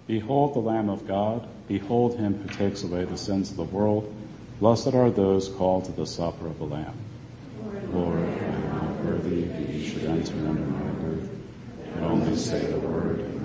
Behold the Lamb of God. Behold him who takes away the sins of the world. Blessed are those called to the supper of the Lamb. Lord, I am not worthy that you should enter under my roof, but only say the word,